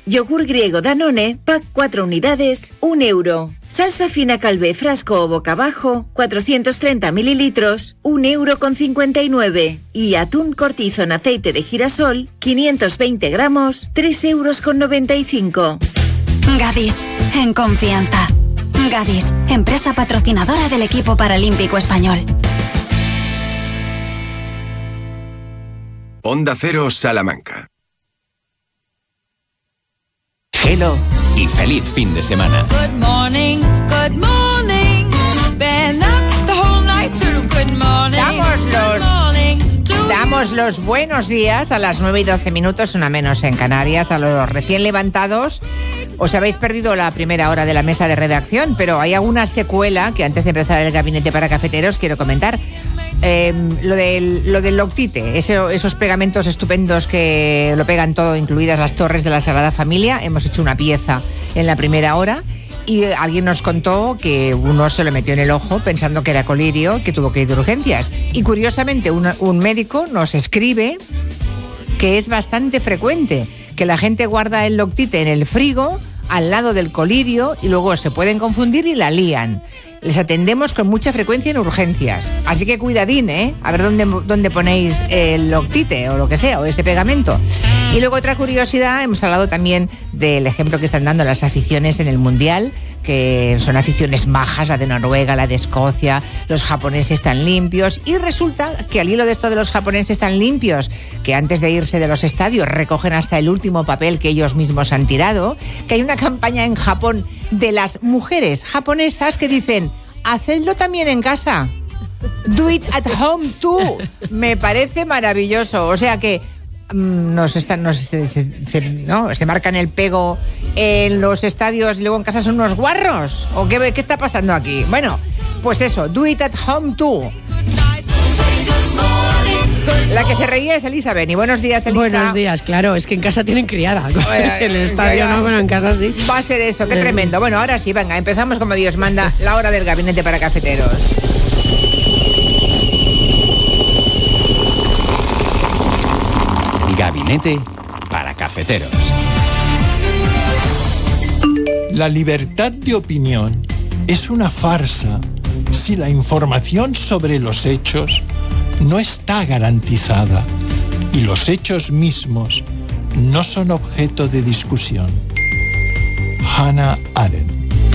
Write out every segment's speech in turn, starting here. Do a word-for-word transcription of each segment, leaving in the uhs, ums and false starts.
Yogur griego Danone, pack cuatro unidades, un euro. Salsa fina Calvé frasco o boca abajo, cuatrocientos treinta mililitros, un euro con cincuenta y nueve. Y atún cortizo en aceite de girasol, quinientos veinte gramos, tres euros con noventa y cinco. Gadis, en confianza. Gadis, empresa patrocinadora del equipo paralímpico español. Onda Cero Salamanca. Hello y feliz fin de semana. Good morning, good morning. Been up the whole night through. Good morning. Damos los, good morning to damos los buenos días a las nueve y doce minutos, una menos en Canarias, a los recién levantados. Os habéis perdido la primera hora de la mesa de redacción, pero hay alguna secuela que antes de empezar el gabinete para cafeteros quiero comentar. Eh, lo del lo del Loctite, ese, esos pegamentos estupendos que lo pegan todo, incluidas las torres de la Sagrada Familia. Hemos hecho una pieza en la primera hora y alguien nos contó que uno se lo metió en el ojo pensando que era colirio, que tuvo que ir de urgencias. Y curiosamente un, un médico nos escribe que es bastante frecuente que la gente guarda el Loctite en el frigo al lado del colirio y luego se pueden confundir y la lían. Les atendemos con mucha frecuencia en urgencias. Así que cuidadín, ¿eh? A ver dónde, dónde ponéis el Loctite o lo que sea, o ese pegamento. Y luego otra curiosidad, hemos hablado también del ejemplo que están dando las aficiones en el Mundial, que son aficiones majas, la de Noruega, la de Escocia, los japoneses tan limpios. Y resulta que al hilo de esto de los japoneses tan limpios, que antes de irse de los estadios recogen hasta el último papel que ellos mismos han tirado, que hay una campaña en Japón de las mujeres japonesas que dicen: hacedlo también en casa. Do it at home too. Me parece maravilloso. O sea que mmm, nos están, nos, se, se, se, ¿no? se marcan el pego en los estadios y luego en casa son unos guarros. ¿O qué, qué está pasando aquí? Bueno, pues eso, do it at home too. La que se reía es Elisa Beni. Buenos días, Elisa. Buenos días, claro, es que en casa tienen criada. En el estadio no, bueno, en casa sí. Va a ser eso, qué eh. tremendo. Bueno, ahora sí, venga, empezamos como Dios manda, la hora del gabinete para cafeteros. Gabinete para cafeteros. La libertad de opinión es una farsa si la información sobre los hechos no está garantizada y los hechos mismos no son objeto de discusión. Hannah Arendt.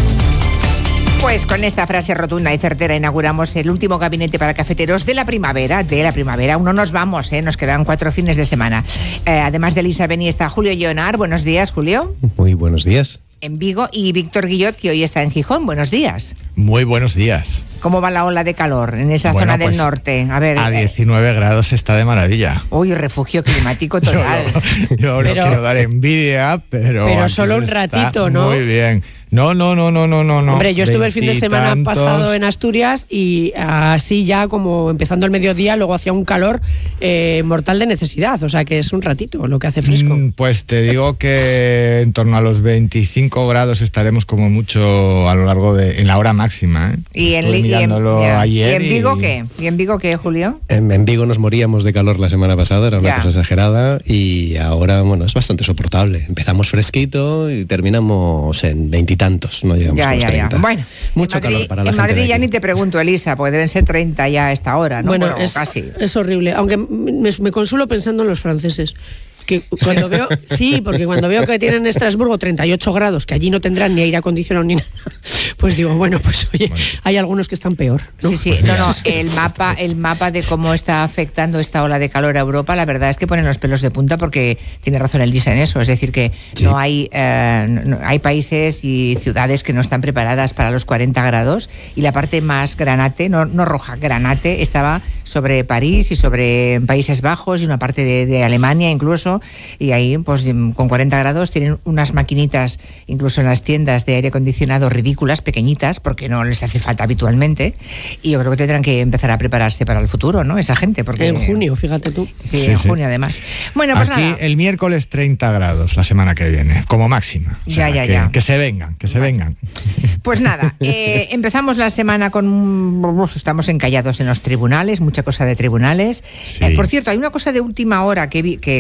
Pues con esta frase rotunda y certera inauguramos el último gabinete para cafeteros de la primavera. De la primavera, aún no nos vamos, ¿eh? Nos quedan cuatro fines de semana. Eh, además de Elisa Beni está Julio Llonar. Buenos días, Julio. Muy buenos días. En Vigo, y Víctor Guillot, que hoy está en Gijón. Buenos días. Muy buenos días. ¿Cómo va la ola de calor en esa bueno, zona del pues norte? A ver. A diecinueve eh, grados está de maravilla. Uy, refugio climático total. Yo, yo pero, no quiero dar envidia, pero... Pero solo un ratito, ¿no? Muy bien. No, no, no, no, no, no. Hombre, yo estuve el fin de semana tantos... pasado en Asturias y así ya como empezando el mediodía, luego hacía un calor eh, mortal de necesidad. O sea que es un ratito lo que hace fresco. Mm, pues te digo que en torno a los veinticinco grados estaremos como mucho a lo largo de... en la hora máxima, ¿eh? Y en, y en, ayer ¿Y en Vigo y... qué? ¿Y en Vigo qué, Julio? En, en Vigo nos moríamos de calor la semana pasada, era una ya. cosa exagerada, y ahora, bueno, es bastante soportable. Empezamos fresquito y terminamos en veintitantos, no llegamos ya, a los ya, treinta. Ya. Bueno, mucho Madrid, calor para la en gente. En Madrid de ya aquí. ni te pregunto, Elisa, porque deben ser treinta ya a esta hora, ¿no? Bueno, bueno es, casi. Es horrible, aunque me, me consuelo pensando en los franceses. Que cuando veo, sí, porque cuando veo que tienen en Estrasburgo treinta y ocho grados, que allí no tendrán ni aire acondicionado ni nada, pues digo, bueno, pues oye, bueno. hay algunos que están peor, ¿no? Sí, sí, pues no, no, el mapa, el mapa de cómo está afectando esta ola de calor a Europa, la verdad es que ponen los pelos de punta, porque tiene razón Elisa en eso, es decir, que sí. no hay, eh, no, hay países y ciudades que no están preparadas para los cuarenta grados, y la parte más granate, no, no roja, granate, estaba sobre París y sobre Países Bajos y una parte de, de Alemania incluso. Y ahí, pues con cuarenta grados, tienen unas maquinitas, incluso en las tiendas de aire acondicionado, ridículas, pequeñitas, porque no les hace falta habitualmente. Y yo creo que tendrán que empezar a prepararse para el futuro, ¿no? Esa gente, porque... En junio, fíjate tú. Sí, sí en sí. junio además. Bueno, pues aquí nada. El miércoles treinta grados la semana que viene, como máxima. O sea, ya, ya, que, ya. Que se vengan, que se vale. vengan. Pues nada, eh, empezamos la semana con... Estamos encallados en los tribunales, mucha cosa de tribunales. Sí. Eh, por cierto, hay una cosa de última hora que, vi, que, que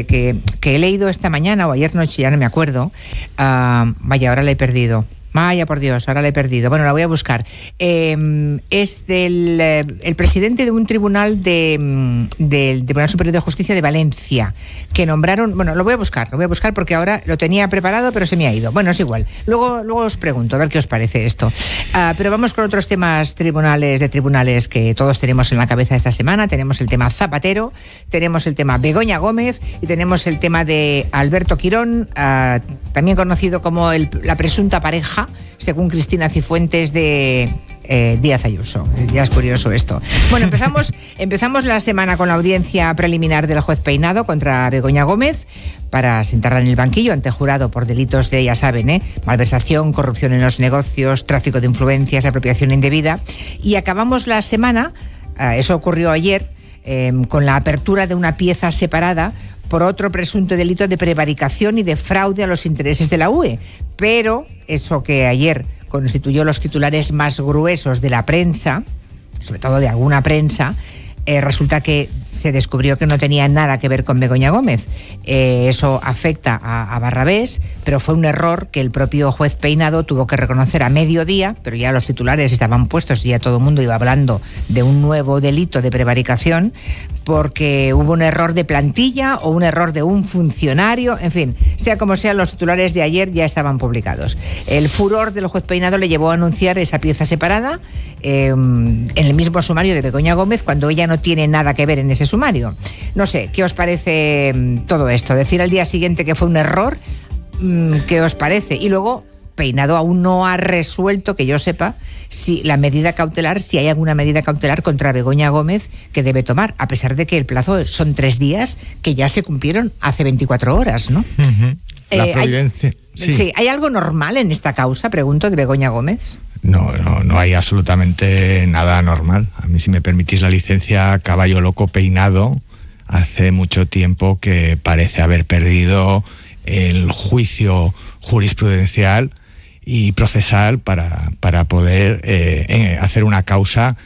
que he leído esta mañana o ayer noche, ya no me acuerdo. Uh, vaya, ahora la he perdido. Vaya, por Dios, ahora la he perdido. Bueno, la voy a buscar. Eh, es del eh, el presidente de un tribunal de, del Tribunal Superior de Justicia de Valencia, que nombraron... Bueno, lo voy a buscar, lo voy a buscar porque ahora lo tenía preparado, pero se me ha ido. Bueno, es igual. Luego, luego os pregunto, a ver qué os parece esto. Uh, pero vamos con otros temas tribunales, de tribunales que todos tenemos en la cabeza esta semana. Tenemos el tema Zapatero, tenemos el tema Begoña Gómez y tenemos el tema de Alberto Quirón, uh, también conocido como el, la presunta pareja, según Cristina Cifuentes, de eh, Díaz Ayuso. Ya es curioso esto. Bueno, empezamos, empezamos la semana con la audiencia preliminar del juez Peinado contra Begoña Gómez para sentarla en el banquillo ante jurado por delitos de, ya saben, ¿eh? malversación, corrupción en los negocios, tráfico de influencias, apropiación indebida. Y acabamos la semana, eh, eso ocurrió ayer, eh, con la apertura de una pieza separada por otro presunto delito de prevaricación y de fraude a los intereses de la U E. Pero eso que ayer constituyó los titulares más gruesos de la prensa, sobre todo de alguna prensa, eh, resulta que se descubrió que no tenía nada que ver con Begoña Gómez. Eh, eso afecta a, a Barrabés, pero fue un error que el propio juez Peinado tuvo que reconocer a mediodía, pero ya los titulares estaban puestos y ya todo el mundo iba hablando de un nuevo delito de prevaricación, porque hubo un error de plantilla o un error de un funcionario, en fin, sea como sea, los titulares de ayer ya estaban publicados. El furor del juez Peinado le llevó a anunciar esa pieza separada eh, en el mismo sumario de Begoña Gómez, cuando ella no tiene nada que ver en ese sumario. No sé, ¿qué os parece todo esto? Decir al día siguiente que fue un error, ¿qué os parece? Y luego, Peinado aún no ha resuelto, que yo sepa, si la medida cautelar, si hay alguna medida cautelar contra Begoña Gómez que debe tomar, a pesar de que el plazo son tres días que ya se cumplieron hace veinticuatro horas, ¿no? Uh-huh. La eh, providencia. Hay, sí. sí, ¿hay algo normal en esta causa, pregunto, de Begoña Gómez? No, no, no hay absolutamente nada normal. A mí, si me permitís la licencia, caballo loco Peinado hace mucho tiempo que parece haber perdido el juicio jurisprudencial y procesal para, para poder eh, hacer una causa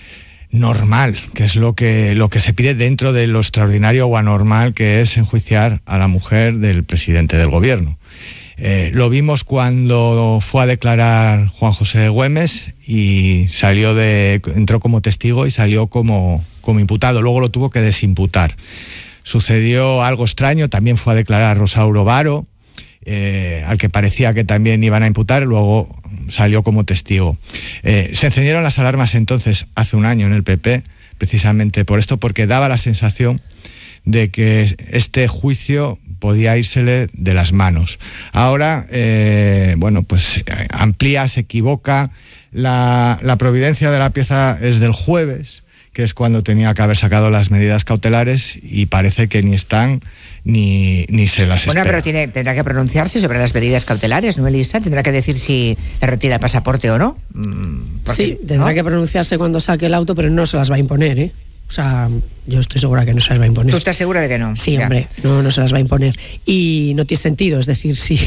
normal, que es lo que, lo que se pide dentro de lo extraordinario o anormal que es enjuiciar a la mujer del presidente del gobierno. Eh, lo vimos cuando fue a declarar Juan José Güemes y salió de, entró como testigo y salió como, como imputado, luego lo tuvo que desimputar. Sucedió algo extraño, también fue a declarar Rosauro Varo, Eh, al que parecía que también iban a imputar, luego salió como testigo. Eh, se encendieron las alarmas entonces, hace un año en el P P, precisamente por esto, porque daba la sensación de que este juicio podía írsele de las manos. Ahora, eh, bueno, pues amplía, se equivoca, la, la providencia de la pieza es del jueves, que es cuando tenía que haber sacado las medidas cautelares, y parece que ni están ni, ni se las bueno, espera. Pero tiene, tendrá que pronunciarse sobre las medidas cautelares, ¿no, Elisa? Tendrá que decir si le retira el pasaporte o no. Porque, sí, tendrá ¿no? que pronunciarse cuando saque el auto, pero no se las va a imponer, ¿eh? O sea, yo estoy segura que no se las va a imponer. ¿Tú estás segura de que no? Sí, ya. hombre, no, no se las va a imponer. Y no tiene sentido, es decir, si,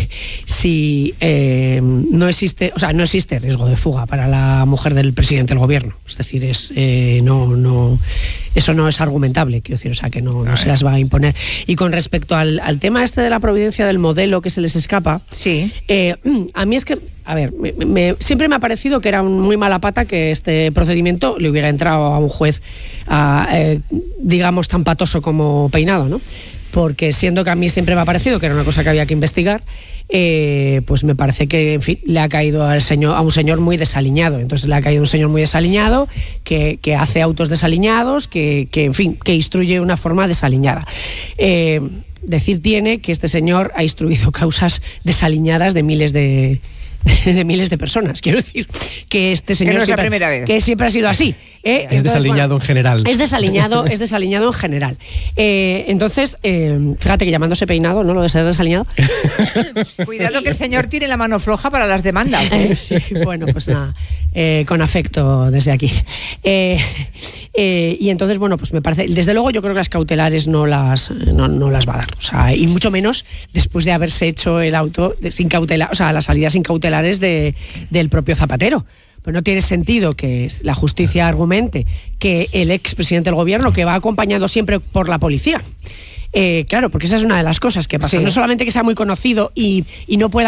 si eh, no existe, o sea, no existe riesgo de fuga para la mujer del presidente del gobierno. Es decir, es eh, no, no, eso no es argumentable, quiero decir, o sea, que no, no se las va a imponer. Y con respecto al, al tema este de la providencia del modelo que se les escapa, sí. Eh, a mí es que, a ver, me, me, siempre me ha parecido que era un muy mala pata que este procedimiento le hubiera entrado a un juez a, eh, digamos, tan patoso como Peinado, ¿no? Porque siendo que a mí siempre me ha parecido que era una cosa que había que investigar, eh, pues me parece que, en fin, le ha caído al señor, a un señor muy desaliñado. Entonces le ha caído un señor muy desaliñado, que, que hace autos desaliñados, que, que, en fin, que instruye de una forma desaliñada. Eh, decir tiene que este señor ha instruido causas desaliñadas de miles de... de miles de personas, quiero decir que este señor que no es siempre, la primera vez. que siempre ha sido así, ¿eh? Es entonces, desaliñado bueno, en general es desaliñado, es desaliñado en general eh, entonces, eh, fíjate que llamándose Peinado, ¿no? Lo de ser desaliñado. Cuidado que el señor tire la mano floja para las demandas, ¿eh? Sí, bueno, pues nada, eh, con afecto desde aquí, eh, eh, y entonces, bueno, pues me parece, desde luego yo creo que las cautelares no las no, no las va a dar, o sea, y mucho menos después de haberse hecho el auto de, sin cautelar, o sea, la salida sin cautelar De, del propio Zapatero. Pues no tiene sentido que la justicia argumente que el expresidente del gobierno, que va acompañado siempre por la policía, Eh, claro, porque esa es una de las cosas que pasa. Sí. No solamente que sea muy conocido y, y no pueda